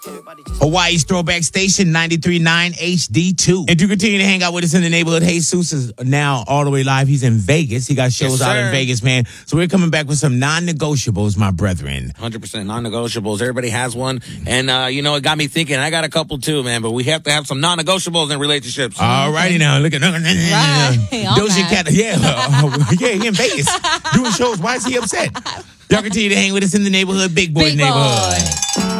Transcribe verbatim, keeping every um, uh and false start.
Hawaii's throwback station, ninety-three point nine H D two. And to continue to hang out with us in the neighborhood, Jesus is now all the way live. He's in Vegas. He got shows Yes, out in sir. Vegas, man. So we're coming back with some non-negotiables, my brethren. one hundred percent non-negotiables. Everybody has one. And, uh, you know, it got me thinking. I got a couple too, man. But we have to have some non-negotiables in relationships. All righty now. Look at Right. All Doja mad. Cat. Yeah. Uh, yeah, he in Vegas doing shows. Why is he upset? Y'all continue to hang with us in the neighborhood, Big Boy Big neighborhood. boy.